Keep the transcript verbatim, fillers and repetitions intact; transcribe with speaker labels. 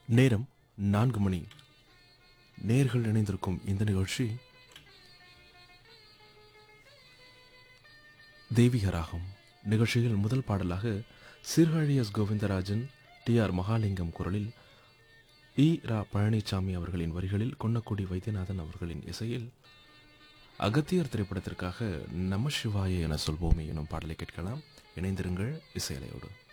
Speaker 1: நேரம் நான்கு மணி. நேர்கள் இணைந்திருக்கும் இந்த நிகழ்ச்சி தெய்வீக ராகம். நிகழ்ச்சியில் முதல் பாடலாக Sirkazhi S Govindarajan, D R Mahalingam குரலில், இ ரா பழனிசாமி அவர்களின் வரிகளில், கொன்னக்குடி வைத்தியநாதன் அவர்களின் இசையில் அகத்தியர் திரைப்படத்திற்காக நம சிவாய என சொல்வோமே எனும் பாடலை கேட்கலாம். இணைந்திருங்கள் இசையலையோடு.